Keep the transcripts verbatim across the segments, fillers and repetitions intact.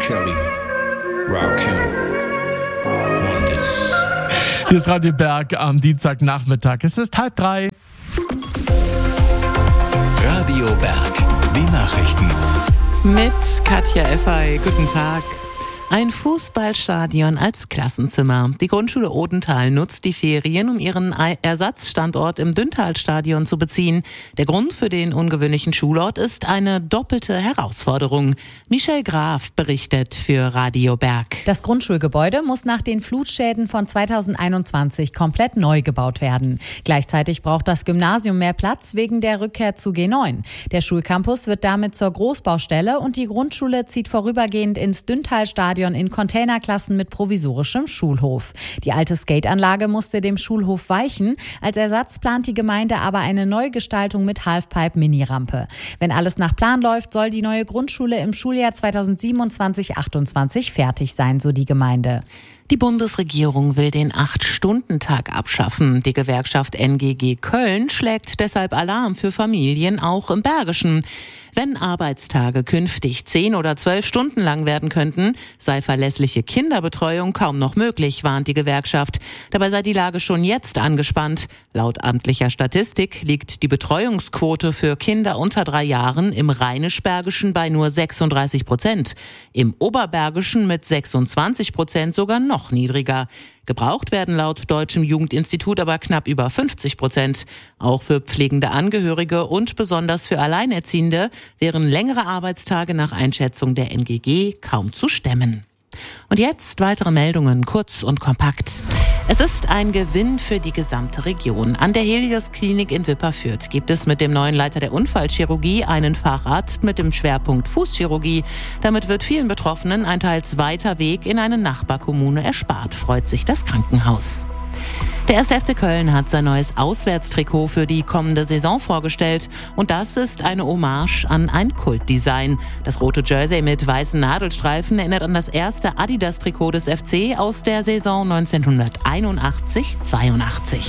Kelly, Rakim, want this. Hier ist Radio Berg am Dienstagnachmittag. Es ist halb drei. Radio Berg, die Nachrichten. Mit Katja Effey. Guten Tag. Ein Fußballstadion als Klassenzimmer. Die Grundschule Odenthal nutzt die Ferien, um ihren Ersatzstandort im Dünntalstadion zu beziehen. Der Grund für den ungewöhnlichen Schulort ist eine doppelte Herausforderung. Michelle Graf berichtet für Radio Berg. Das Grundschulgebäude muss nach den Flutschäden von zweitausendeinundzwanzig komplett neu gebaut werden. Gleichzeitig braucht das Gymnasium mehr Platz wegen der Rückkehr zu G neun. Der Schulcampus wird damit zur Großbaustelle und die Grundschule zieht vorübergehend ins Dünntalstadion in Containerklassen mit provisorischem Schulhof. Die alte Skateanlage musste dem Schulhof weichen. Als Ersatz plant die Gemeinde aber eine Neugestaltung mit Halfpipe-Mini-Rampe. Wenn alles nach Plan läuft, soll die neue Grundschule im Schuljahr zweitausendsiebenundzwanzig achtundzwanzig fertig sein, so die Gemeinde. Die Bundesregierung will den acht-Stunden-Tag abschaffen. Die Gewerkschaft N G G Köln schlägt deshalb Alarm für Familien auch im Bergischen. Wenn Arbeitstage künftig zehn oder zwölf Stunden lang werden könnten, sei verlässliche Kinderbetreuung kaum noch möglich, warnt die Gewerkschaft. Dabei sei die Lage schon jetzt angespannt. Laut amtlicher Statistik liegt die Betreuungsquote für Kinder unter drei Jahren im Rheinisch-Bergischen bei nur sechsunddreißig Prozent. Im Oberbergischen mit sechsundzwanzig Prozent sogar noch niedriger. Gebraucht werden laut Deutschem Jugendinstitut aber knapp über fünfzig Prozent. Auch für pflegende Angehörige und besonders für Alleinerziehende wären längere Arbeitstage nach Einschätzung der N G G kaum zu stemmen. Und jetzt weitere Meldungen, kurz und kompakt. Es ist ein Gewinn für die gesamte Region. An der Helios Klinik in Wipperfürth gibt es mit dem neuen Leiter der Unfallchirurgie einen Facharzt mit dem Schwerpunkt Fußchirurgie. Damit wird vielen Betroffenen ein teils weiter Weg in eine Nachbarkommune erspart, freut sich das Krankenhaus. Der erste F C Köln hat sein neues Auswärtstrikot für die kommende Saison vorgestellt. Und das ist eine Hommage an ein Kultdesign. Das rote Jersey mit weißen Nadelstreifen erinnert an das erste Adidas-Trikot des F C aus der Saison neunzehnhunderteinundachtzig zweiundachtzig.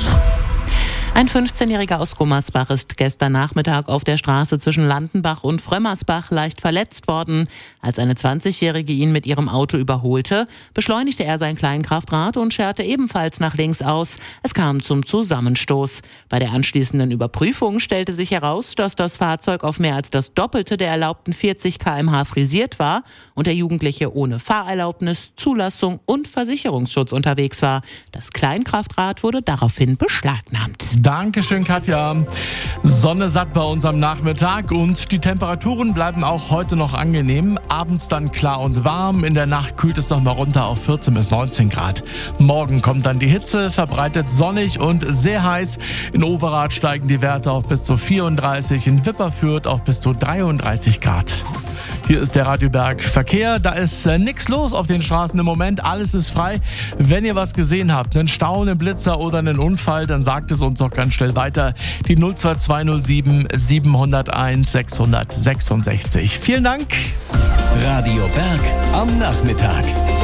Ein fünfzehnjähriger aus Gummersbach ist gestern Nachmittag auf der Straße zwischen Landenbach und Frömmersbach leicht verletzt worden. Als eine zwanzigjährige ihn mit ihrem Auto überholte, beschleunigte er sein Kleinkraftrad und scherte ebenfalls nach links aus. Es kam zum Zusammenstoß. Bei der anschließenden Überprüfung stellte sich heraus, dass das Fahrzeug auf mehr als das Doppelte der erlaubten vierzig Kilometer pro Stunde frisiert war und der Jugendliche ohne Fahrerlaubnis, Zulassung und Versicherungsschutz unterwegs war. Das Kleinkraftrad wurde daraufhin beschlagnahmt. Dankeschön, Katja. Sonne satt bei uns am Nachmittag und die Temperaturen bleiben auch heute noch angenehm. Abends dann klar und warm. In der Nacht kühlt es noch mal runter auf vierzehn bis neunzehn Grad. Morgen kommt dann die Hitze, verbreitet sonnig und sehr heiß. In Overath steigen die Werte auf bis zu vierunddreißig, in Wipperfürth auf bis zu dreiunddreißig Grad. Hier ist der Radio Berg Verkehr. Da ist äh, nichts los auf den Straßen im Moment. Alles ist frei. Wenn ihr was gesehen habt, einen Stau, einen Blitzer oder einen Unfall, dann sagt es uns doch ganz schnell weiter. Die null zwei zwei null sieben sieben null eins sechs sechs sechs. Vielen Dank. Radio Berg am Nachmittag.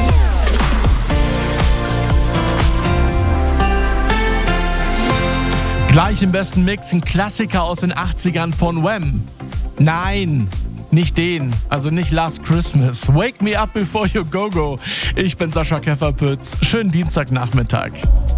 Gleich im besten Mix ein Klassiker aus den achtzigern von Wham. Nein, nicht den, also nicht Last Christmas. Wake me up before you go go. Ich bin Sascha Kefferpütz. Schönen Dienstagnachmittag.